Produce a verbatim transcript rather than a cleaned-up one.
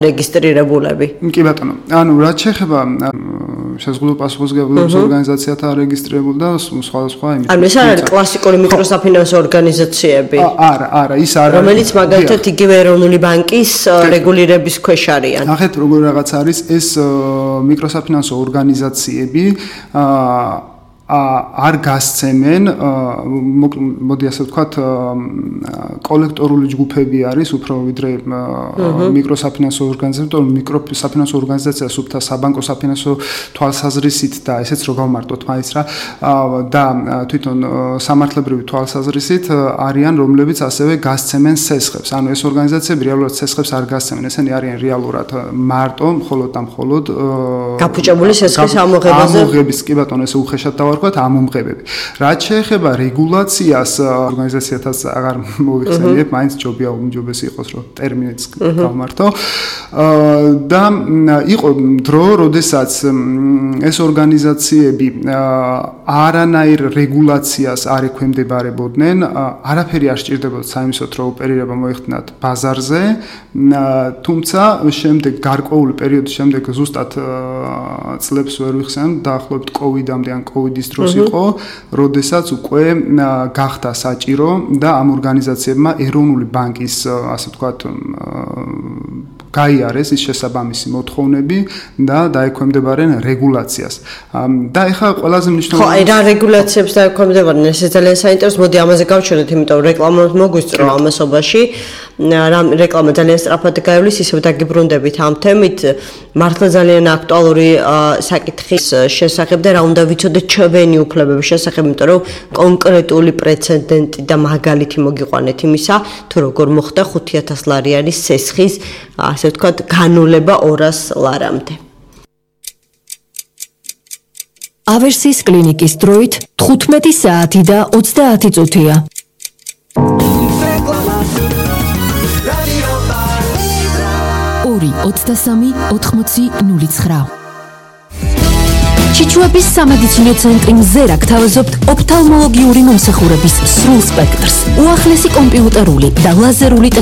რეგისტრირებულები. კი ბატონო. ანუ რაც შეეხება შეზღუდულ პასუხისმგებლობის ორგანიზაციათა რეგისტრირებულ და სხვადასხვა იმით. ანუ ეს არ არის კლასიკური მიკროსაფინანსო ორგანიზაციები. არა, არა, ის არ არის. რომელიც მაგალითად იგივე ეროვნული ბანკის რეგულირების ქვეშ არიან. ნახეთ როგორ რაღაც არის ეს მიკროსაფინანსო ორგანიზაციები არ გასცემენ, მოდი ასე ვთქვათ, კოლექტორული ჯგუფები არის უფრო ვიდრე მიკროსაფინანსო ორგანიზაციები, თორემ მიკროსაფინანსო ორგანიზაცია სუფთა საბანკო საფინანსო თვალსაზრისით და ესეც რო გავმარტოთ მაინც რა და თვითონ სამართლებრივი თვალსაზრისით არიან, რომლებიც ასევე გასცემენ სესხებს. ანუ ეს ორგანიზაციები რეალურად სესხებს არ გასცემენ, ესენი არიან რეალურად მარტო, მხოლოდ და მხოლოდ გაფუჭებული სესხის ამოღებაზე. ამოღების, კი ბატონო, ესე უხეშად დავარ ამომღებები. რაც შეეხება რეგულაციას ორგანიზაციათაც აღარ მოვიხსენიებ, მაინც ჯობია უმჯობესი იყოს, რომ ტერმინიც გავმართო. და იყო დრო, როდესაც ეს ორგანიზაციები არანაირ რეგულაციას არ ექვემდებარებოდნენ, არაფერი არ სჭირდებოდა საიმისოდ, რომ ოპერირება მოეხდინათ ბაზარზე, თუმცა შემდეგ გარკვეული პერიოდის შემდეგ ზუსტად წლებს ვერ ვიხსენებ, დაახლოებით კოვიდამდე ან კოვიდის დროს იყო, როდესაც უკვე გახდა საჭირო და ამ ორგანიზაციებმა ეროვნული ბანკის, ასე ვთქვათ, გაიარეს ის შესაბამისი მოთხოვნები და დაექვემდებარեն რეგულაციას. და ეხლა ყველაზე მნიშვნელოვანი ხო, აი რა რეგულაციებს დაექვემდებარენ, ეს ძალიან საინტერესო, მოდი ამაზე გავჩვენოთ, იმიტომ რომ რეკლამა მოგვისწრო ამასობაში. რამ რეკლამა ძალიან სწრაფად გაივლის, ისევ დაგიბრუნდებით ამ თემით. მართლა ძალიან აქტუალური საკითხის შესახებ და რა უნდა ვიცოდეთ ჩვენი უფლებების შესახებ, იმიტომ რომ კონკრეტული პრეცედენტი და მაგალითი მოგიყვანეთ იმისა, თუ როგორ მოხდა ხუთი ათას ლარიანის სესხის, ასე ვთქვათ, განულება ორას ლარამდე. ავერსის კლინიკის დროით თხუთმეტი საათი და ოცდაათი წუთია. ორი ოცდასამი ოთხმოცი ნული ცხრა. ჩიჩუების სამედიცინო ცენტრი მზერა გთავაზობთ ოფთალმოლოგიური მომსახურების სრულ სპექტრს, უახლესი კომპიუტერული და ლაზერული